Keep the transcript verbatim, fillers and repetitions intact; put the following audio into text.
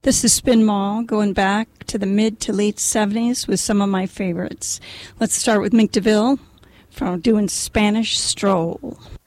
This is Spin Mall, going back to the mid to late seventies with some of my favorites. Let's start with Mick DeVille from doing Spanish Stroll.